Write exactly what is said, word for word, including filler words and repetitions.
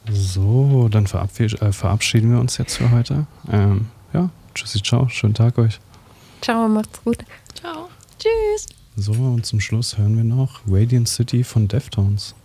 So, dann verabschied- äh, verabschieden wir uns jetzt für heute. Ähm, ja, tschüssi, ciao, schönen Tag euch. Ciao, macht's gut. Ciao. Tschüss. So, und zum Schluss hören wir noch Radiant City von Deftones.